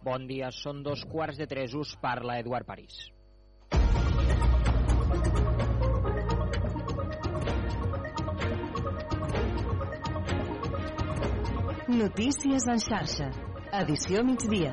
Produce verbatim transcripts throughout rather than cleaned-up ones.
Bon dia, són dos quarts de tres, us parla Eduard París. Notícies en xarxa, edició migdia.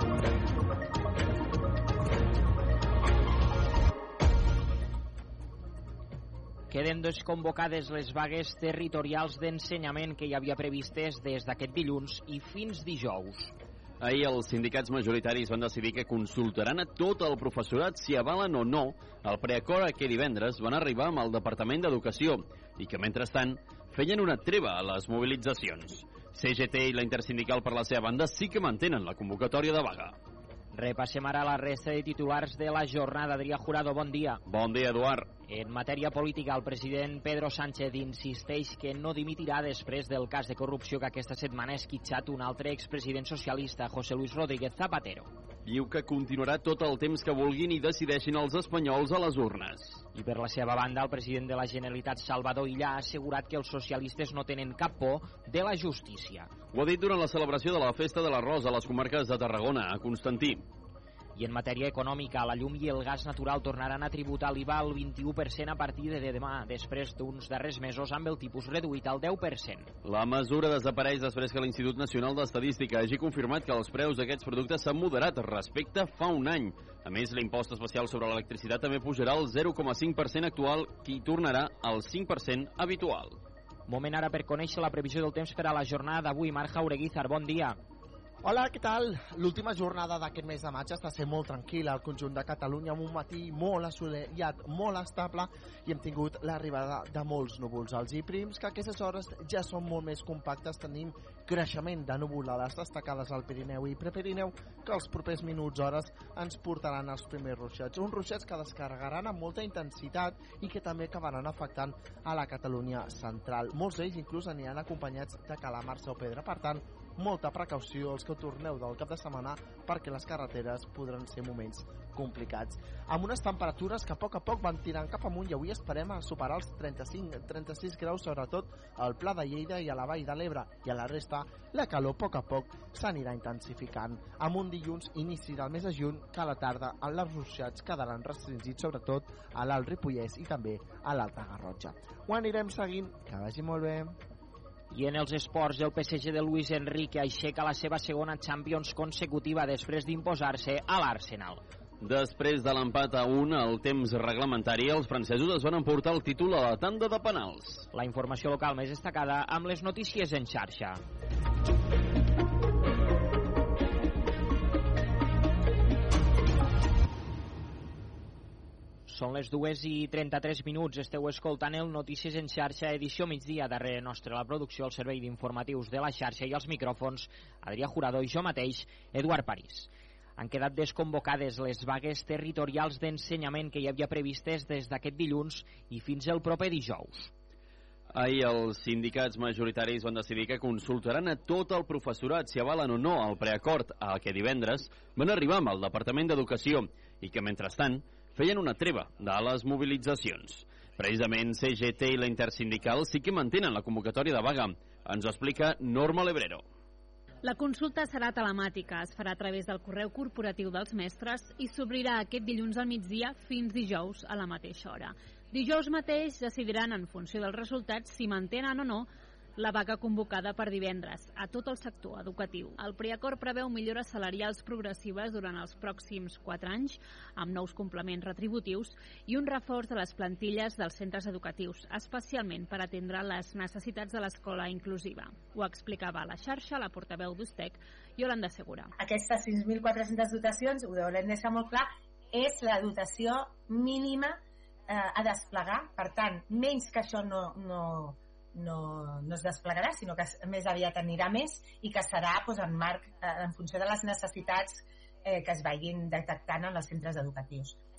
Queden desconvocades les vagues territorials d'ensenyament que hi havia previstes des d'aquest dilluns i fins dijous. Ahir els sindicats majoritaris van decidir que consultaran a tot el professorat si avalen o no el preacord a què divendres van arribar amb el Departament d'Educació i que, mentrestant, feien una treva a les mobilitzacions. C G T i la Intersindical, per la seva banda, sí que mantenen la convocatòria de vaga. Repassem ara la resta de titulars de la jornada. Adrià Jurado, bon dia. Bon dia, Eduard. En matèria política, el president Pedro Sánchez insisteix que no dimitirà després del cas de corrupció que aquesta setmana ha esquitxat un altre expresident socialista, José Luis Rodríguez Zapatero. Diu que continuarà tot el temps que vulguin i decideixin els espanyols a les urnes. I per la seva banda, el president de la Generalitat, Salvador Illa, ha assegurat que els socialistes no tenen cap por de la justícia. Ho ha dit durant la celebració de la Festa de l'Arròs a les comarques de Tarragona, a Constantí. I en matèria econòmica, la llum i el gas natural tornaran a tributar l'I V A al vint-i-u per cent a partir de demà, després d'uns darrers mesos amb el tipus reduït al deu per cent. La mesura desapareix després que l'Institut Nacional d'Estadística hagi confirmat que els preus d'aquests productes s'han moderat respecte fa un any. A més, l'impost especial sobre l'electricitat també pujarà al zero coma cinc per cent actual, que hi tornarà al cinc per cent habitual. Moment ara per conèixer la previsió del temps per a la jornada d'avui. Marc Jaureguizar, bon dia. Hola, què tal? L'última jornada d'aquest mes de maig està sent molt tranquil·la al conjunt de Catalunya, amb un matí molt assolellat, molt estable, i hem tingut l'arribada de molts núvols alts i prims, que a aquestes hores ja són molt més compactes. Tenim creixement de nuvolades destacades al Pirineu i Prepirineu, que els propers minuts, hores, ens portaran els primers ruixats. Uns ruixats que descarregaran amb molta intensitat i que també acabaran afectant a la Catalunya central. Molts d'ells inclús aniran acompanyats de calamars o pedra. Per tant, molta precaució els que torneu del cap de setmana, perquè les carreteres podran ser moments complicats. Amb unes temperatures que a poc a poc van tirant cap amunt, i avui esperem a superar els trenta-cinc trenta-sis graus, sobretot al Pla de Lleida i a la Vall de l'Ebre, i a la resta la calor a poc a poc s'anirà intensificant. Amb un dilluns, inici del mes de juny, que a la tarda els ruixats quedaran restringits sobretot a l'Alt Ripollès i també a l'Alta Garrotxa. Ho anirem seguint, que vagi molt bé. I en els esports, el P S G de Luis Enrique aixeca la seva segona Champions consecutiva després d'imposar-se a l'Arsenal. Després de l'empat a un al temps reglamentari, els francesos es van emportar el títol a la tanda de penals. La informació local més destacada amb les notícies en xarxa. Són les dues i trenta-tres minuts. Esteu escoltant el Notícies en xarxa, edició migdia. Darrere nostre la producció, el servei d'informatius de la xarxa, i els micròfons, Adrià Jurado i jo mateix, Eduard París. Han quedat desconvocades les vagues territorials d'ensenyament que hi havia previstes des d'aquest dilluns i fins el proper dijous. Ahir els sindicats majoritaris van decidir que consultaran a tot el professorat si avalen o no el preacord a què divendres van arribar amb el Departament d'Educació i que, mentrestant, feien una treva de les mobilitzacions. Precisament C G T i la Intersindical sí que mantenen la convocatòria de vaga. Ens ho explica Norma Lebrero. La consulta serà telemàtica, es farà a través del correu corporatiu dels mestres i s'obrirà aquest dilluns al migdia fins dijous a la mateixa hora. Dijous mateix decidiran, en funció dels resultats, si mantenen o no la vaga convocada per divendres a tot el sector educatiu. El preacord preveu millores salarials progressives durant els pròxims quatre anys, amb nous complements retributius i un reforç de les plantilles dels centres educatius, especialment per atendre les necessitats de l'escola inclusiva. Ho explicava a la xarxa la portaveu d'Ustec, Yolanda Segura. Aquestes sis mil quatre-centes dotacions, ho deurem deixar molt clar, és la dotació mínima eh, a desplegar. Per tant, menys que això no... no No, no es desplegarà, sinó que més aviat anirà més i que serà doncs, en marc, eh, en funció de les necessitats eh, que es vagin detectant en els centres educatius.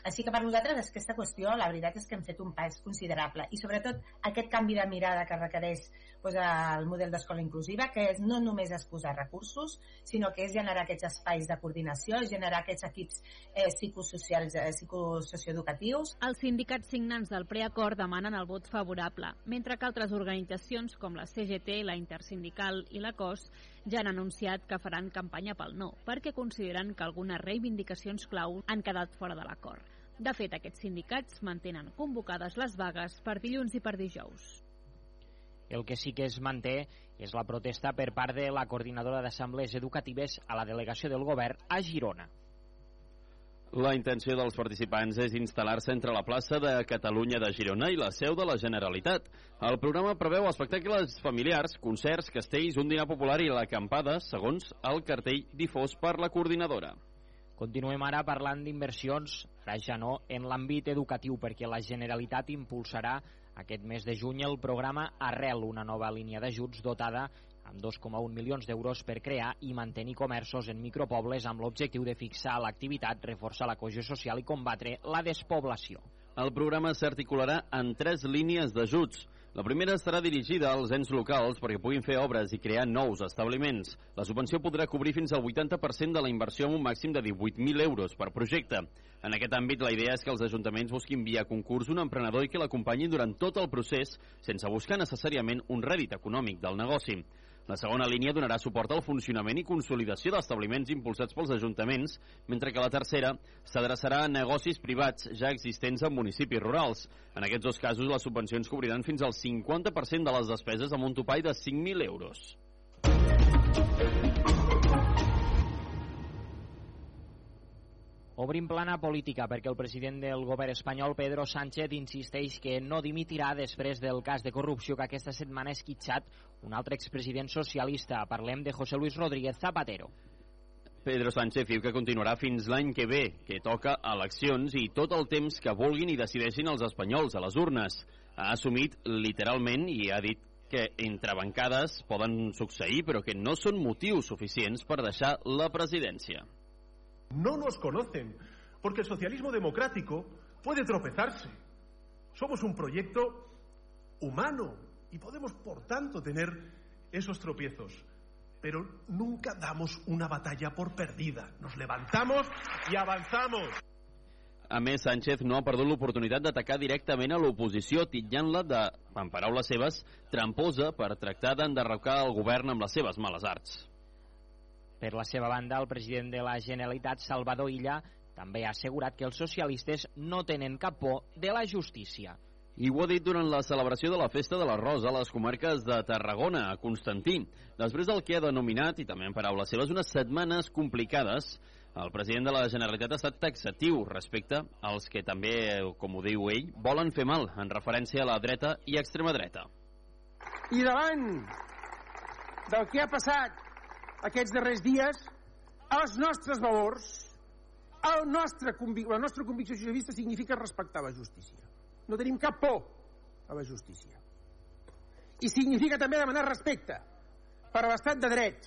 Així que per nosaltres aquesta qüestió, la veritat és que hem fet un pas considerable i sobretot aquest canvi de mirada que requereix doncs, el model d'escola inclusiva, que és no només és posar recursos, sinó que és generar aquests espais de coordinació, generar aquests equips eh, psicosocials, eh, psicosocioeducatius. Els sindicats signants del preacord demanen el vot favorable, mentre que altres organitzacions com la C G T, la Intersindical i la C O S ja han anunciat que faran campanya pel no, perquè consideren que algunes reivindicacions clau han quedat fora de l'acord. De fet, aquests sindicats mantenen convocades les vagues per dilluns i per dijous. El que sí que es manté és la protesta per part de la coordinadora d'assemblees educatives a la delegació del govern a Girona. La intenció dels participants és instal·lar-se entre la plaça de Catalunya de Girona i la seu de la Generalitat. El programa preveu espectacles familiars, concerts, castells, un dinar popular i l'acampada, segons el cartell difós per la coordinadora. Continuem ara parlant d'inversions, ara ja no, en l'àmbit educatiu, perquè la Generalitat impulsarà aquest mes de juny el programa Arrel, una nova línia d'ajuts dotada amb dos coma un milions d'euros per crear i mantenir comerços en micropobles amb l'objectiu de fixar l'activitat, reforçar la cohesió social i combatre la despoblació. El programa s'articularà en tres línies d'ajuts. La primera estarà dirigida als ens locals perquè puguin fer obres i crear nous establiments. La subvenció podrà cobrir fins al vuitanta per cent de la inversió amb un màxim de divuit mil euros per projecte. En aquest àmbit, la idea és que els ajuntaments busquin via concurs un emprenedor i que l'acompanyin durant tot el procés sense buscar necessàriament un rèdit econòmic del negoci. La segona línia donarà suport al funcionament i consolidació d'establiments impulsats pels ajuntaments, mentre que la tercera s'adreçarà a negocis privats ja existents en municipis rurals. En aquests dos casos, les subvencions cobriran fins al cinquanta per cent de les despeses amb un topall de cinc mil euros. Obrim plana política perquè el president del govern espanyol, Pedro Sánchez, insisteix que no dimitirà després del cas de corrupció que aquesta setmana ha esquitxat un altre expresident socialista. Parlem de José Luis Rodríguez Zapatero. Pedro Sánchez diu que continuarà fins l'any que ve, que toca eleccions i tot el temps que vulguin i decideixin els espanyols a les urnes. Ha assumit literalment i ha dit que entre bancades poden succeir, però que no són motius suficients per deixar la presidència. No nos conocen, porque el socialismo democrático puede tropezarse. Somos un proyecto humano y podemos, por tanto, tener esos tropiezos. Pero nunca damos una batalla por perdida. Nos levantamos y avanzamos. A més, Sánchez no ha perdut l'oportunitat d'atacar directament a l'oposició, titllant-la de, en paraules seves, tramposa per tractar d'enderrocar el govern amb les seves males arts. Per la seva banda, el president de la Generalitat, Salvador Illa, també ha assegurat que els socialistes no tenen cap por de la justícia. I ho ha dit durant la celebració de la Festa de l'Arròs a les comarques de Tarragona, a Constantí. Després del que ha denominat, i també en paraules seves, unes setmanes complicades, el president de la Generalitat ha estat taxatiu respecte als que també, com ho diu ell, volen fer mal, en referència a la dreta i extrema dreta. I davant del que ha passat aquests darrers dies, els nostres valors, el nostre convic la nostra convicció socialista significa respectar la justícia. No tenim cap por a la justícia. I significa també demanar respecte per a l'estat de dret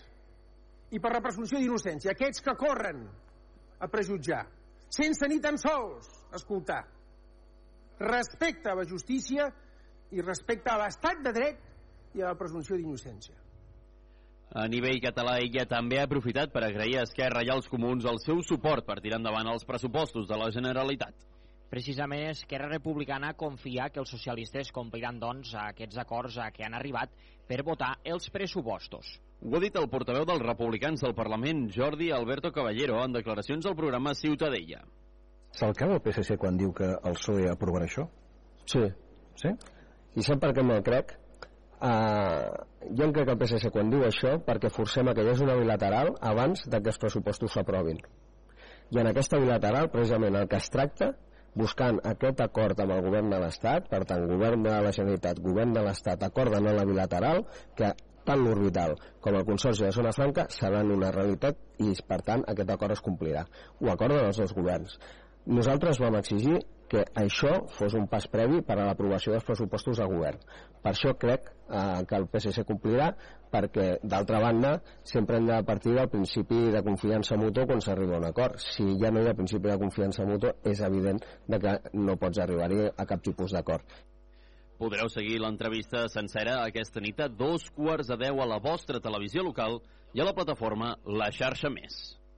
i per la presumpció d'innocència. Aquests que corren a prejutjar, sense ni tan sols escoltar. Respecte a la justícia i respecte a l'estat de dret i a la presumpció d'innocència. A nivell català, ella també ha aprofitat per agrair a Esquerra i als Comuns el seu suport per tirar endavant els pressupostos de la Generalitat. Precisament, Esquerra Republicana confia que els socialistes compliran, doncs, aquests acords a què han arribat per votar els pressupostos. Ho ha dit el portaveu dels republicans del Parlament, Jordi Alberto Caballero, en declaracions al programa Ciutadella. Se'l creu el P S C quan diu que el P S O E aprovarà això? Sí. Sí? I sap per què me'l crec? Uh, jo em crec que el P S C quan diu això perquè forcem que hi hagi una bilateral abans de que els pressupostos s'aprovin. I en aquesta bilateral, precisament, el que es tracta, buscant aquest acord amb el govern de l'Estat, per tant, govern de la Generalitat, govern de l'Estat, acorden en la bilateral, que tant l'orbital com el Consorci de Zona Franca seran una realitat i, per tant, aquest acord es complirà. Ho acorden els dos governs. Nosaltres vam exigir que això fos un pas previ per a l'aprovació dels pressupostos de govern. Per això crec eh, que el P S C complirà, perquè, d'altra banda, sempre hem de partir del principi de confiança mutua quan s'arriba a un acord. Si ja no hi ha principi de confiança mutua, és evident de que no pots arribar-hi a cap tipus d'acord. Podreu seguir l'entrevista sencera aquesta nit a dos quarts de deu a la vostra televisió local i a la plataforma La Xarxa Més.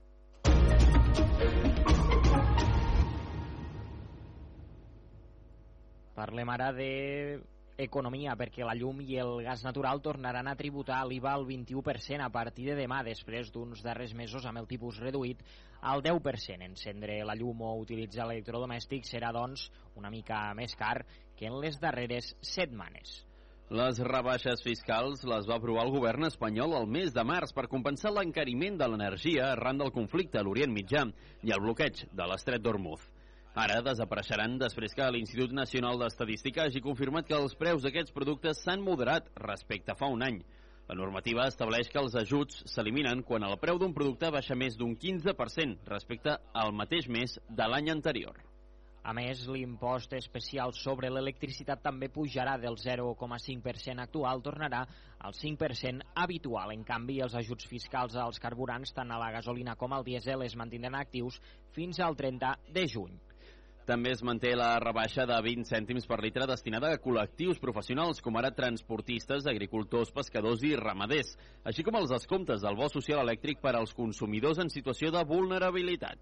Parlem ara d'economia, perquè la llum i el gas natural tornaran a tributar l'I V A al vint-i-u per cent a partir de demà, després d'uns darrers mesos amb el tipus reduït al deu per cent. Encendre la llum o utilitzar l'electrodomèstic serà, doncs, una mica més car que en les darreres setmanes. Les rebaixes fiscals les va aprovar el govern espanyol el mes de març per compensar l'encariment de l'energia arran del conflicte a l'Orient Mitjà i el bloqueig de l'estret d'Hormuz. Ara desapareixeran després que l'Institut Nacional d'Estadística hagi confirmat que els preus d'aquests productes s'han moderat respecte a fa un any. La normativa estableix que els ajuts s'eliminen quan el preu d'un producte baixa més d'un quinze per cent respecte al mateix mes de l'any anterior. A més, l'impost especial sobre l'electricitat també pujarà del zero coma cinc per cent actual, tornarà al cinc per cent habitual. En canvi, els ajuts fiscals als carburants, tant a la gasolina com al dièsel, es mantindran actius fins al trenta de juny. També es manté la rebaixa de vint cèntims per litre destinada a col·lectius professionals com ara transportistes, agricultors, pescadors i ramaders, així com els descomptes del bo social elèctric per als consumidors en situació de vulnerabilitat.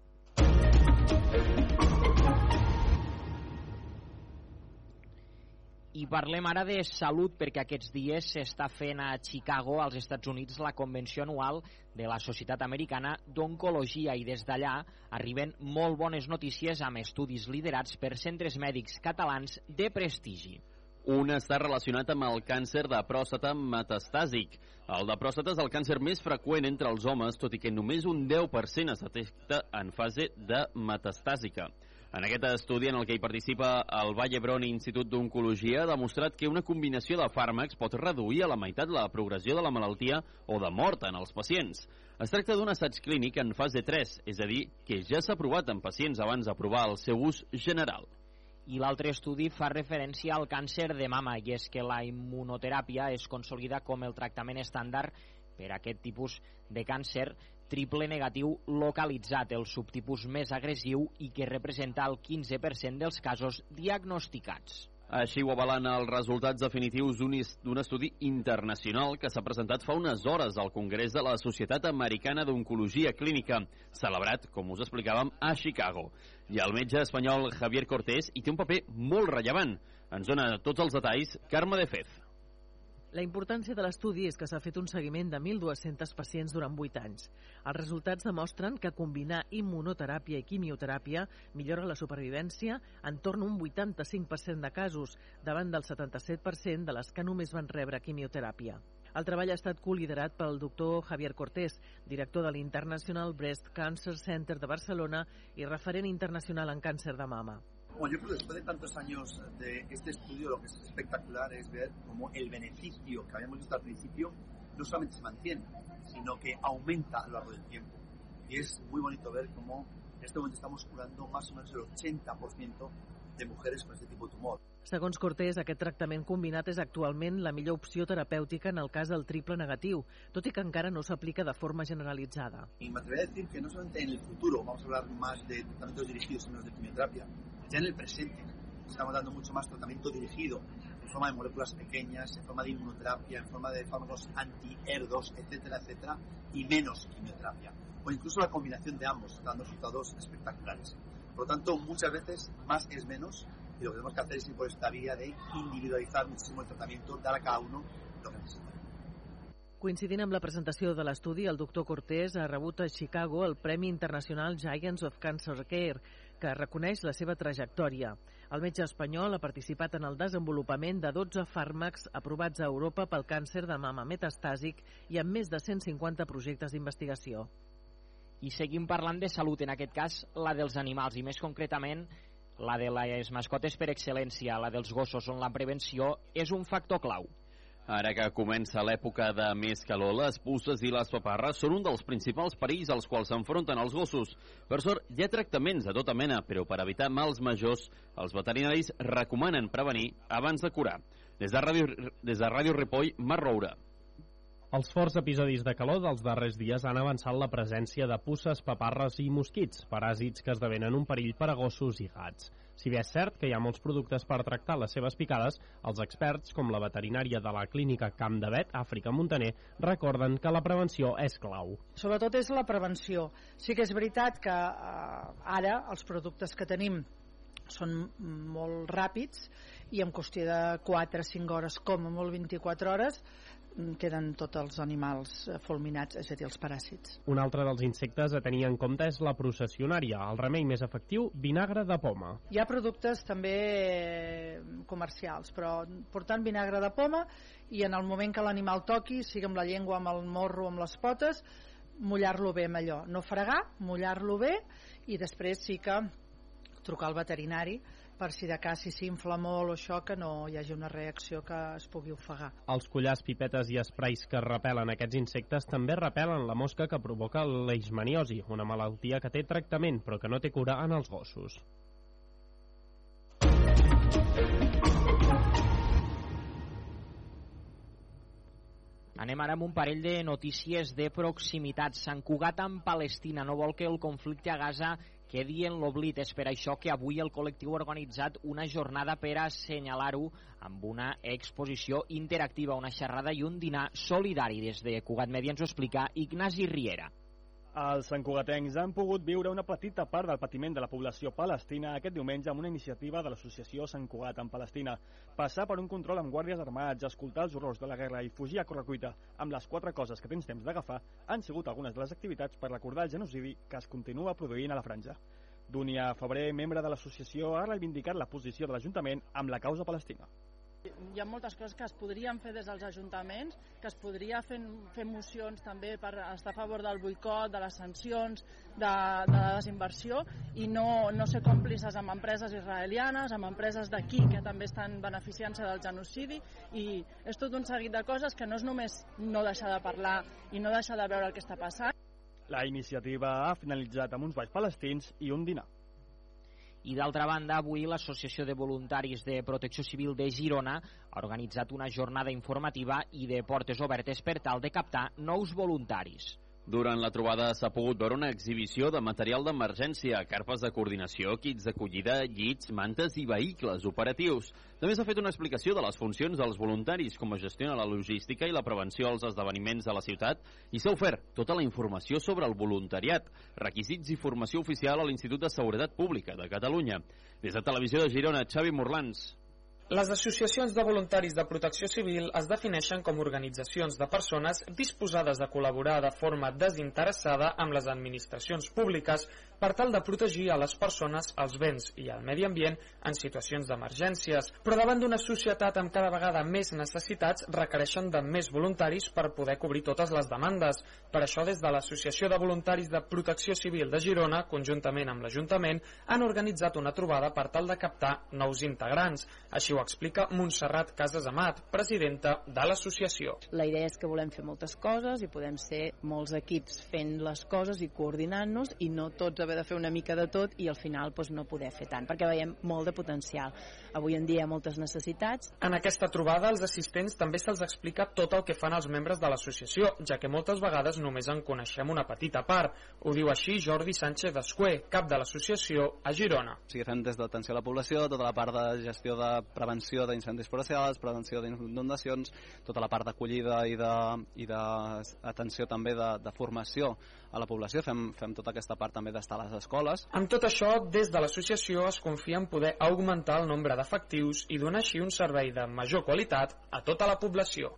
I parlem ara de salut, perquè aquests dies s'està fent a Chicago, als Estats Units, la convenció anual de la Societat Americana d'Oncologia, i des d'allà arriben molt bones notícies amb estudis liderats per centres mèdics catalans de prestigi. Un està relacionat amb el càncer de pròstata metastàsic. El de pròstata és el càncer més freqüent entre els homes, tot i que només un deu per cent es detecta en fase de metastàsica. En aquest estudi, en el que hi participa el Vall d'Hebron Institut d'Oncologia, ha demostrat que una combinació de fàrmacs pot reduir a la meitat la progressió de la malaltia o de mort en els pacients. Es tracta d'un assaig clínic en fase tres, és a dir, que ja s'ha provat en pacients abans d'aprovar el seu ús general. I l'altre estudi fa referència al càncer de mama, i és que la immunoteràpia es consolida com el tractament estàndard per a aquest tipus de càncer triple negatiu localitzat, el subtipus més agressiu i que representa el quinze per cent dels casos diagnosticats. Així ho avalen els resultats definitius d'un estudi internacional que s'ha presentat fa unes hores al Congrés de la Societat Americana d'Oncologia Clínica, celebrat, com us explicàvem, a Chicago. I el metge espanyol Javier Cortés hi té un paper molt rellevant. Ens dona tots els detalls Carme de Fez. La importància de l'estudi és que s'ha fet un seguiment de mil dues-cents pacients durant vuit anys. Els resultats demostren que combinar immunoteràpia i quimioteràpia millora la supervivència en torn a un vuitanta-cinc per cent de casos, davant del setanta-set per cent de les que només van rebre quimioteràpia. El treball ha estat coliderat pel doctor Javier Cortés, director de l'International Breast Cancer Center de Barcelona i referent internacional en càncer de mama. Bueno, yo creo que después de tantos años de este estudio, lo que es espectacular es ver cómo el beneficio que habíamos visto al principio no solamente se mantiene, sino que aumenta a lo largo del tiempo. Y es muy bonito ver cómo en este momento estamos curando más o menos el ochenta por ciento de mujeres con este tipo de tumor. Segons Cortés, aquest tractament combinat és actualment la millor opció terapèutica en el cas del triple negatiu, tot i que encara no s'aplica de forma generalitzada. Y me atrevería a decir que no solamente en el futuro vamos a hablar más de tratamientos dirigidos y menos de quimioterapia, ya en el presente estamos dando mucho más tratamiento dirigido en forma de moléculas pequeñas, en forma de inmunoterapia, en forma de fármacos anti-E R dos, etcétera, etcétera, y menos quimioterapia. O incluso la combinación de ambos, dando resultados espectaculares. Por lo tanto, muchas veces más es menos, y lo que tenemos que hacer es ir por esta vía de individualizar muchísimo el tratamiento, dar a cada uno lo que necesita. Coincidint amb la presentació de l'estudi, el doctor Cortés ha rebut a Chicago el Premi Internacional Giants of Cancer Care, que reconeix la seva trajectòria. El metge espanyol ha participat en el desenvolupament de dotze fàrmacs aprovats a Europa pel càncer de mama metastàsic i amb més de cent cinquanta projectes d'investigació. I seguim parlant de salut, en aquest cas la dels animals, i més concretament la de les mascotes per excel·lència, la dels gossos, on la prevenció és un factor clau. Ara que comença l'època de més calor, les puces i les paparres són un dels principals perills als quals s'enfronten els gossos. Per sort, hi ha tractaments de tota mena, però per evitar mals majors, els veterinaris recomanen prevenir abans de curar. Des de Ràdio, des de Ràdio Ripoll, Mar Roura. Els forts episodis de calor dels darrers dies han avançat la presència de puces, paparres i mosquits, paràsits que esdevenen un perill per a gossos i gats. Si bé és cert que hi ha molts productes per tractar les seves picades, els experts, com la veterinària de la clínica Camp de Vet, Àfrica Montaner, recorden que la prevenció és clau. Sobretot és la prevenció. Sí que és veritat que eh, ara els productes que tenim són molt ràpids i en qüestió de quatre a cinc hores, com a molt vint-i-quatre hores, queden tots els animals fulminats, és a dir, els paràsits. Un altre dels insectes a tenir en compte és la processionària, el remei més efectiu, vinagre de poma. Hi ha productes també comercials, però portant vinagre de poma i en el moment que l'animal toqui, sigui amb la llengua, amb el morro, amb les potes, mullar-lo bé amb allò. No fregar, mullar-lo bé i després sí que trucar al veterinari per si de cas si s'infla molt o això, que no hi hagi una reacció que es pugui ofegar. Els collars, pipetes i esprais que repel·len aquests insectes també repel·len la mosca que provoca leishmaniosi, una malaltia que té tractament però que no té cura en els gossos. Anem ara amb un parell de notícies de proximitat. Sant Cugat amb Palestina no vol que el conflicte a Gaza quedi en l'oblit. És per això que avui el col·lectiu ha organitzat una jornada per assenyalar-ho amb una exposició interactiva, una xerrada i un dinar solidari. Des de Cugat Media ens ho explica Ignasi Riera. Els santcugatencs han pogut viure una petita part del patiment de la població palestina aquest diumenge amb una iniciativa de l'associació Sant Cugat en Palestina. Passar per un control amb guàrdies armats, escoltar els horrors de la guerra i fugir a correcuita amb les quatre coses que tens temps d'agafar han sigut algunes de les activitats per recordar el genocidi que es continua produint a la franja. Dúnia Febrer, membre de l'associació, ha reivindicat la posició de l'Ajuntament amb la causa palestina. Hi ha moltes coses que es podrien fer des dels ajuntaments, que es podria fer, fer mocions també per estar a favor del boicot, de les sancions, de, de la desinversió i no, no ser còmplices amb empreses israelianes, amb empreses d'aquí que també estan beneficiant-se del genocidi, i és tot un seguit de coses que no és només no deixar de parlar i no deixar de veure el que està passant. La iniciativa ha finalitzat amb uns balls palestins i un dinar. I d'altra banda, avui l'Associació de Voluntaris de Protecció Civil de Girona ha organitzat una jornada informativa i de portes obertes per tal de captar nous voluntaris. Durant la trobada s'ha pogut veure una exhibició de material d'emergència, carpes de coordinació, kits d'acollida, llits, mantes i vehicles operatius. També s'ha fet una explicació de les funcions dels voluntaris, com es gestiona la logística i la prevenció als esdeveniments de la ciutat, i s'ha ofert tota la informació sobre el voluntariat, requisits i formació oficial a l'Institut de Seguretat Pública de Catalunya. Des de Televisió de Girona, Xavi Morlans. Les associacions de voluntaris de protecció civil es defineixen com organitzacions de persones disposades a col·laborar de forma desinteressada amb les administracions públiques per tal de protegir a les persones, els béns i el medi ambient en situacions d'emergències, però davant d'una societat amb cada vegada més necessitats requereixen de més voluntaris per poder cobrir totes les demandes. Per això, des de l'Associació de Voluntaris de Protecció Civil de Girona, conjuntament amb l'Ajuntament, han organitzat una trobada per tal de captar nous integrants. Així ho explica Montserrat Casas Amat, presidenta de l'associació. La idea és que volem fer moltes coses i podem ser molts equips fent les coses i coordinant-nos i no tots haver de fer una mica de tot i al final doncs, no poder fer tant, perquè veiem molt de potencial. Avui en dia hi ha moltes necessitats. En aquesta trobada als assistents també se'ls explica tot el que fan els membres de l'associació, ja que moltes vegades només en coneixem una petita part. Ho diu així Jordi Sánchez Escué, cap de l'associació a Girona. O sigui, fem des d'atenció a la població, tota la part de gestió de prevenció d'incendis forestals, prevenció d'inundacions, tota la part d'acollida i d'atenció també de, de formació a la població, fem, fem tota aquesta part també d'estar a les escoles. Amb tot això, des de l'associació es confia en poder augmentar el nombre d'efectius i donar així un servei de major qualitat a tota la població.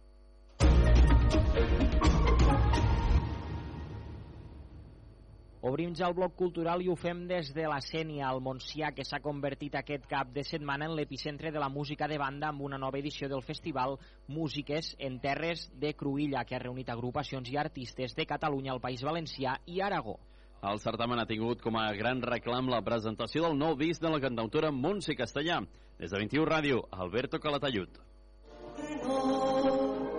Obrim ja el bloc cultural i ho fem des de la Sénia, al Montsià, que s'ha convertit aquest cap de setmana en l'epicentre de la música de banda amb una nova edició del festival Músiques en Terres de Cruïlla, que ha reunit agrupacions i artistes de Catalunya, el País Valencià i Aragó. El certamen ha tingut com a gran reclam la presentació del nou disc de la cantautora Montse Castellà. Des de vint-i-u Ràdio, Alberto Calatayud.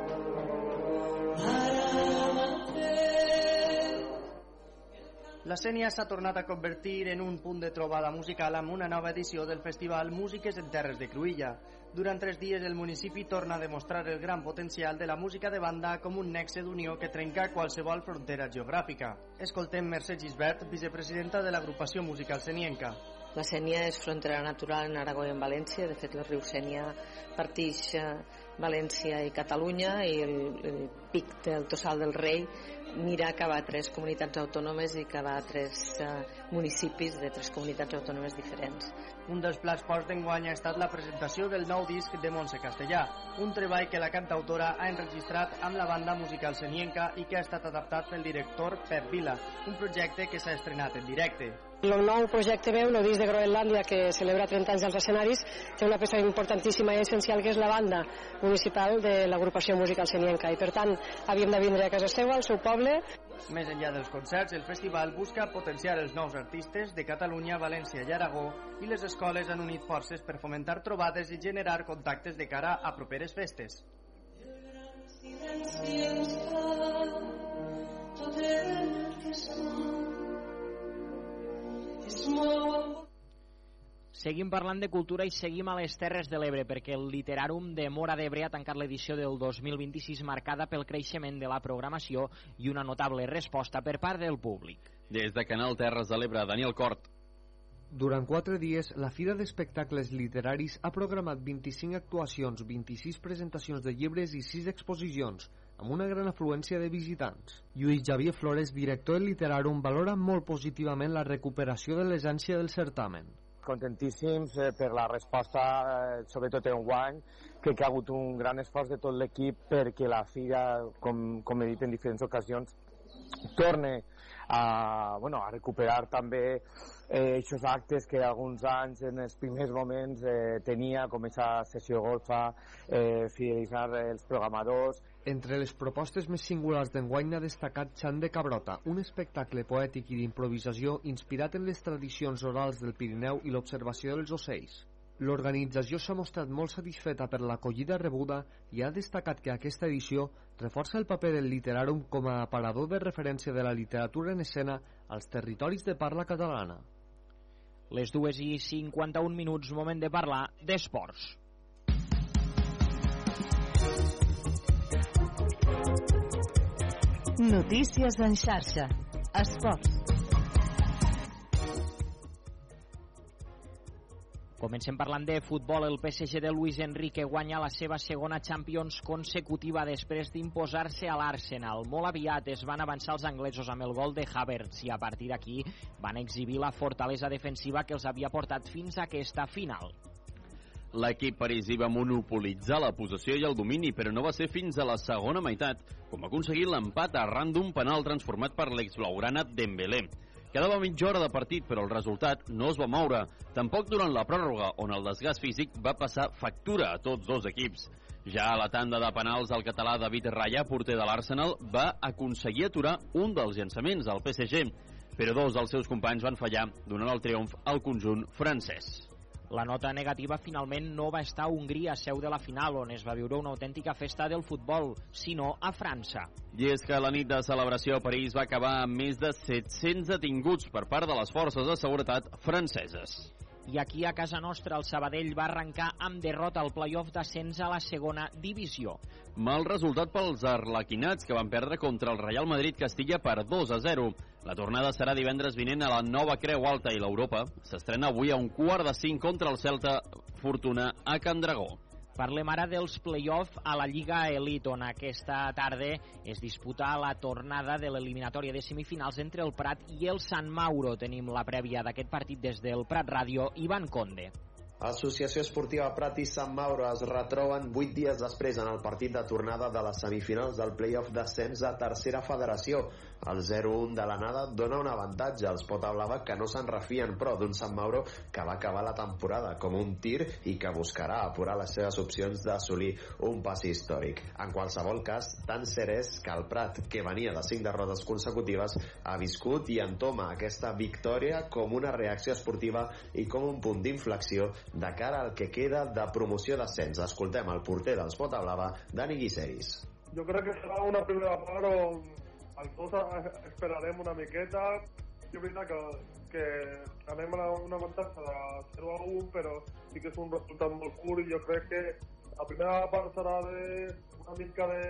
La Sénia s'ha tornat a convertir en un punt de trobada musical amb una nova edició del festival Músiques en Terres de Cruïlla. Durant tres dies el municipi torna a demostrar el gran potencial de la música de banda com un nexe d'unió que trenca qualsevol frontera geogràfica. Escoltem Mercè Gisbert, vicepresidenta de l'agrupació musical senienca. La Sénia és frontera natural en Aragó i en València. De fet, el riu Sénia partix València i Catalunya i el, el pic del Tossal del Rei mira que va a tres comunitats autònomes i que va a tres uh, municipis de tres comunitats autònomes diferents. Un dels plats forts d'enguany ha estat la presentació del nou disc de Montse Castellà, un treball que la cantautora ha enregistrat amb la banda musical senienca i que ha estat adaptat pel director Pep Vila, un projecte que s'ha estrenat en directe. El nou projecte meu, el disc de Groenlàndia, que celebra trenta anys als escenaris, té una peça importantíssima i essencial que és la banda municipal de l'agrupació musical senienca i per tant havíem de vindre a casa seva, al seu poble. Més enllà dels concerts, el festival busca potenciar els nous artistes de Catalunya, València i Aragó i les escoles han unit forces per fomentar trobades i generar contactes de cara a properes festes. Seguim parlant de cultura i seguim a les Terres de l'Ebre perquè el Literàrum de Móra d'Ebre ha tancat l'edició del dos mil vint-i-sis marcada pel creixement de la programació i una notable resposta per part del públic. Des de Canal Terres de l'Ebre, Daniel Cort. Durant quatre dies, la Fira d'Espectacles Literaris ha programat vint-i-cinc actuacions, vint-i-sis presentacions de llibres i sis exposicions, amb una gran afluència de visitants. Lluís Xavier Flores, director del Literàrum, valora molt positivament la recuperació de l'essència del certamen. Contentíssims eh, per la resposta, eh, sobretot en guany. Crec que ha hagut un gran esforç de tot l'equip perquè la Fira, com, com he dit en diferents ocasions, torne a, bueno, a recuperar també aquests eh, actes que alguns anys en els primers moments eh, tenia, com aquesta sessió golfa, eh, fidelitzar els programadors. Entre les propostes més singulars d'enguany n'ha destacat Xan de Cabrota, un espectacle poètic i d'improvisació inspirat en les tradicions orals del Pirineu i l'observació dels ocells. L'organització s'ha mostrat molt satisfeta per l'acollida rebuda i ha destacat que aquesta edició reforça el paper del Literàrum com a aparador de referència de la literatura en escena als territoris de parla catalana. Les dues i cinquanta-un minuts, moment de parlar d'esports. Notícies en xarxa. Esports. Comencem parlant de futbol. El P S G de Luis Enrique guanya la seva segona Champions consecutiva després d'imposar-se a l'Arsenal. Molt aviat es van avançar els anglesos amb el gol de Havertz i a partir d'aquí van exhibir la fortalesa defensiva que els havia portat fins a aquesta final. L'equip parisí va monopolitzar la possessió i el domini, però no va ser fins a la segona meitat, com aconseguir l'empat arran d'un penal transformat per l'exblaugrana Dembélé. Quedava mitja hora de partit, però el resultat no es va moure. Tampoc durant la pròrroga, on el desgast físic va passar factura a tots dos equips. Ja a la tanda de penals, el català David Raya, porter de l'Arsenal, va aconseguir aturar un dels llançaments al P S G, però dos dels seus companys van fallar, donant el triomf al conjunt francès. La nota negativa finalment no va estar a Hongria, seu de la final, on es va viure una autèntica festa del futbol, sinó a França. I és que la nit de celebració a París va acabar amb més de set-cents detinguts per part de les forces de seguretat franceses. I aquí a casa nostra el Sabadell va arrencar amb derrota al play-off d'ascens a la segona divisió. Mal resultat pels arlequinats, que van perdre contra el Real Madrid Castilla per dos a zero. La tornada serà divendres vinent a la Nova Creu Alta i l'Europa s'estrena avui a un quart de cinc contra el Celta Fortuna a Can Dragó. Parlem ara dels play-off a la Lliga Elite, on aquesta tarda es disputa la tornada de l'eliminatòria de semifinals entre el Prat i el Sant Mauro. Tenim la prèvia d'aquest partit des del Prat Ràdio, Ivan Conde. Associació Esportiva Prat i Sant Mauro es retroben vuit dies després en el partit de tornada de les semifinals del play-off d'ascens a tercera federació. El zero un de l'anada dona un avantatge als Potablava, que no se'n refien, però d'un Sant Mauro que va acabar la temporada com un tir i que buscarà apurar les seves opcions d'assolir un pas històric. En qualsevol cas, tan cert és que el Prat, que venia de cinc derrotes consecutives, ha viscut i entoma aquesta victòria com una reacció esportiva i com un punt d'inflexió de cara al que queda de promoció d'ascens. Escoltem el porter dels Potablava, Dani Guiseris. Jo crec que serà una primera part on els dos esperarem una miqueta, que és veritat que, que anem a una avantatge de zero a un, però sí que és un resultat molt curt i jo crec que la primera part serà de una mica de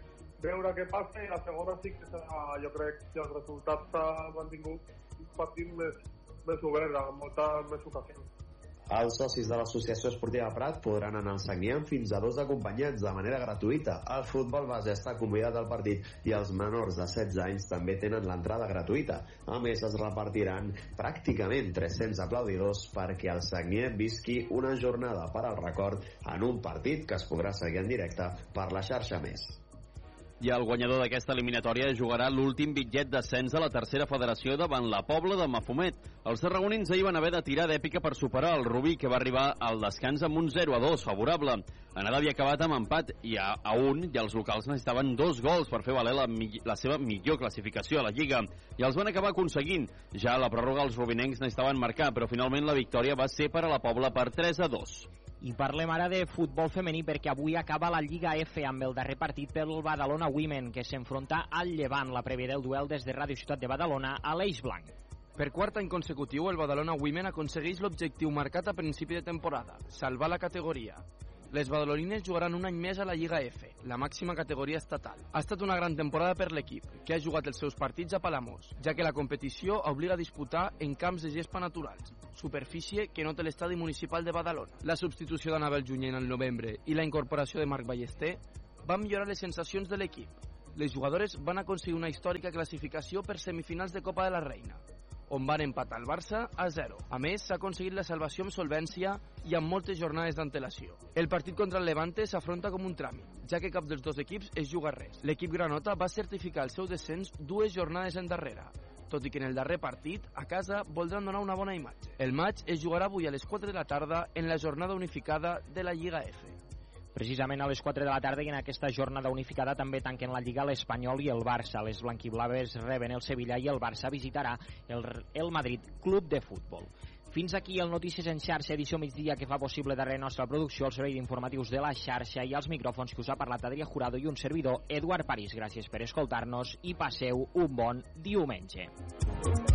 veure què passa i la segona sí que serà, jo crec, que el resultat s'ha mantingut un partit més, més obert, amb moltes més ocasions. Els socis de l'Associació Esportiva Prat podran anar al Sagnià amb fins a dos acompanyats de manera gratuïta. El futbol base està convidat al partit i els menors de setze anys també tenen l'entrada gratuïta. A més, es repartiran pràcticament tres-cents aplaudidors perquè el Sagnià visqui una jornada per al record en un partit que es podrà seguir en directe per la xarxa Més. I el guanyador d'aquesta eliminatòria jugarà l'últim bitllet d'ascens a la tercera federació davant la Pobla de Mafumet. Els tarragonins ahir van haver de tirar d'èpica per superar el Rubí, que va arribar al descans amb un zero a dos favorable. Anada havia acabat amb empat i a, a un, i els locals necessitaven dos gols per fer valer la, la seva millor classificació a la Lliga. I els van acabar aconseguint. Ja a la pròrroga els rubinencs necessitaven marcar, però finalment la victòria va ser per a la Pobla per tres a dos. I parlem ara de futbol femení perquè avui acaba la Lliga F amb el darrer partit pel Badalona Women, que s'enfronta al Llevant. La prèvia del duel des de Ràdio Ciutat de Badalona a l'Eix Blanc. Per quart any consecutiu, el Badalona Women aconsegueix l'objectiu marcat a principi de temporada, salvar la categoria. Les badalonines jugaran un any més a la Lliga F, la màxima categoria estatal. Ha estat una gran temporada per l'equip, que ha jugat els seus partits a Palamós, ja que la competició obliga a disputar en camps de gespa naturals, superfície que no té l'estadi municipal de Badalona. La substitució d'Anabel Junyent al novembre i la incorporació de Marc Ballester van millorar les sensacions de l'equip. Les jugadores van aconseguir una històrica classificació per semifinals de Copa de la Reina, on van empatar el Barça a zero. A més, s'ha aconseguit la salvació amb solvència i amb moltes jornades d'antelació. El partit contra el Levante s'afronta com un tràmit, ja que cap dels dos equips es juga res. L'equip granota va certificar el seu descens dues jornades endarrere, tot i que en el darrer partit, a casa, voldran donar una bona imatge. El maig es jugarà avui a les quatre de la tarda en la jornada unificada de la Lliga F. Precisament a les quatre de la tarda i en aquesta jornada unificada també tanquen la Lliga l'Espanyol i el Barça. Les blanquiblaves reben el Sevilla i el Barça visitarà el, el Madrid Club de Futbol. Fins aquí el Notícies en xarxa, edició migdia, que fa possible darrere nostra producció, el servei d'informatius de la xarxa i els micròfons que us ha parlat Adrià Jurado i un servidor, Eduard París. Gràcies per escoltar-nos i passeu un bon diumenge.